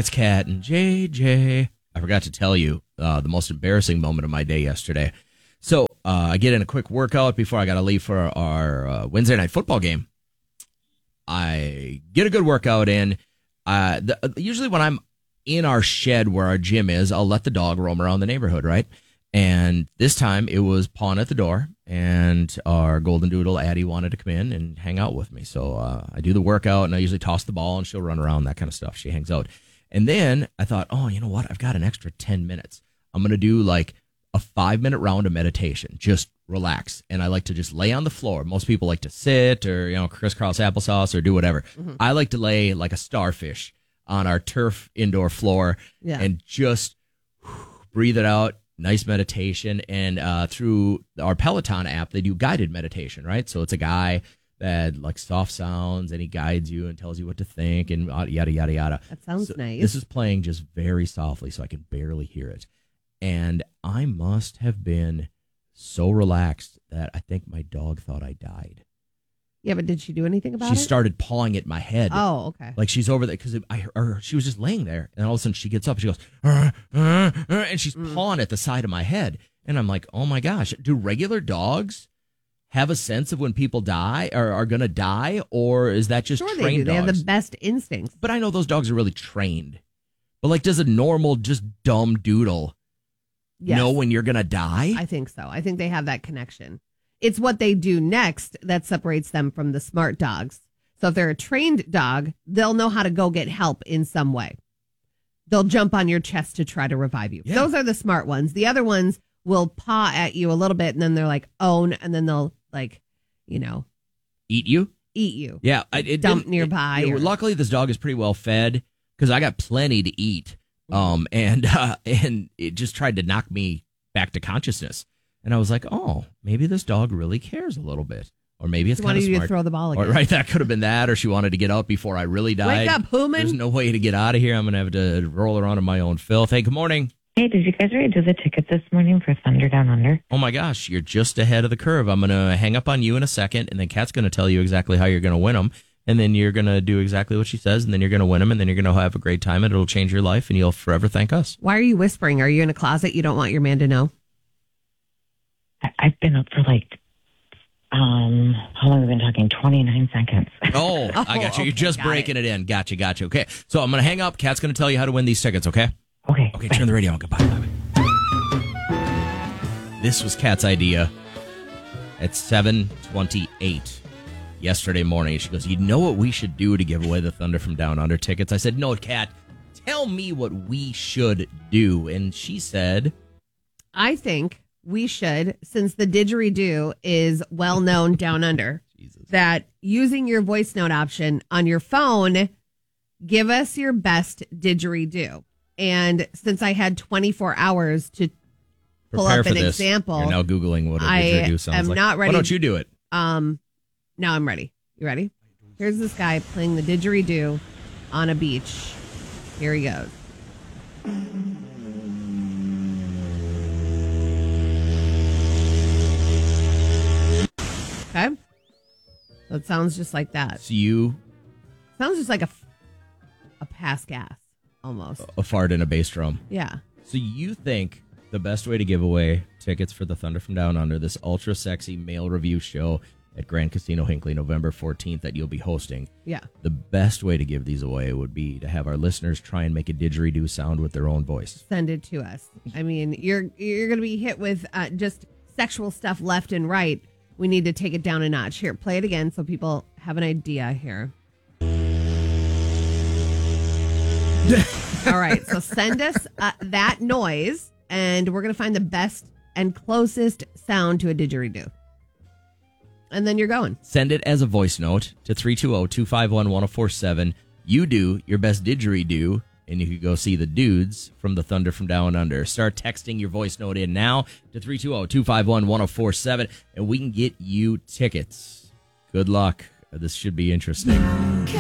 it's Kat and JJ. I forgot to tell you the most embarrassing moment of my day yesterday. So I get in a quick workout before I got to leave for our Wednesday night football game. I get a good workout in. Usually when I'm in our shed where our gym is, I'll let the dog roam around the neighborhood, right? And this time it was pawing at the door, and our golden doodle Addie wanted to come in and hang out with me. So I do the workout, and I usually toss the ball, and she'll run around, that kind of stuff. She hangs out. And then I thought, oh, you know what? I've got an extra 10 minutes. I'm going to do like a 5-minute round of meditation. Just relax. And I like to just lay on the floor. Most people like to sit or, crisscross applesauce or do whatever. Mm-hmm. I like to lay like a starfish on our turf indoor floor and just breathe it out. Nice meditation. And through our Peloton app, they do guided meditation, right? So it's a guy that like soft sounds, and he guides you and tells you what to think and yada, yada, yada. That sounds nice. This is playing just very softly so I can barely hear it. And I must have been so relaxed that I think my dog thought I died. Yeah, but did she do anything about it? She started pawing at my head. Oh, okay. Like she's over there because she was just laying there, and all of a sudden she gets up and she goes, and she's pawing at the side of my head. And I'm like, oh my gosh, do regular dogs have a sense of when people die or are going to die, or is that just trained they do. dogs? They have the best instincts. But I know those dogs are really trained. But like, does a normal, just dumb doodle know when you're going to die? I think so. I think they have that connection. It's what they do next that separates them from the smart dogs. So if they're a trained dog, they'll know how to go get help in some way. They'll jump on your chest to try to revive you. Yeah. Those are the smart ones. The other ones will paw at you a little bit, and then they're like, own, and then they'll eat you? Eat you. Yeah. Dump nearby. Luckily, this dog is pretty well fed because I got plenty to eat. And it just tried to knock me back to consciousness. And I was like, oh, maybe this dog really cares a little bit. Or maybe it's kind of smart. She wanted you to throw the ball again. Or, right, that could have been that. Or she wanted to get out before I really died. Wake up, Hooman. There's no way to get out of here. I'm going to have to roll around in my own filth. Hey, good morning. Hey, did you guys already do the ticket this morning for Thunder Down Under? Oh, my gosh. You're just ahead of the curve. I'm going to hang up on you in a second, and then Kat's going to tell you exactly how you're going to win them. And then you're going to do exactly what she says, and then you're going to win them, and then you're going to have a great time, and it'll change your life, and you'll forever thank us. Why are you whispering? Are you in a closet? You don't want your man to know? I've been up for how long have we been talking? 29 seconds. Oh, I got you. You're just breaking it in. Gotcha. Okay. So I'm going to hang up. Kat's going to tell you how to win these tickets, okay? Okay. Okay, turn the radio on. Goodbye. This was Kat's idea at 7:28 yesterday morning. She goes, you know what we should do to give away the Thunder from Down Under tickets? I said, no, Kat, tell me what we should do. And she said, I think we should, since the didgeridoo is well-known down under, that using your voice note option on your phone, give us your best didgeridoo. And since I had 24 hours to pull up an example. You're now Googling what a didgeridoo sounds like. I am not ready. Why don't you do it? Now I'm ready. You ready? Here's this guy playing the didgeridoo on a beach. Here he goes. Okay. So it sounds just like that. So you... Sounds just like a pass gas, almost. A fart in a bass drum. Yeah. So you think the best way to give away tickets for the Thunder from Down Under, this ultra sexy male review show at Grand Casino Hinckley, November 14th, that you'll be hosting. Yeah. The best way to give these away would be to have our listeners try and make a didgeridoo sound with their own voice. Send it to us. I mean, you're going to be hit with just sexual stuff left and right. We need to take it down a notch. Here, play it again so people have an idea here. All right, so send us that noise, and we're going to find the best and closest sound to a didgeridoo. And then you're going. Send it as a voice note to 320-251-1047. You do your best didgeridoo, and you can go see the dudes from the Thunder from Down Under. Start texting your voice note in now to 320-251-1047, and we can get you tickets. Good luck. This should be interesting.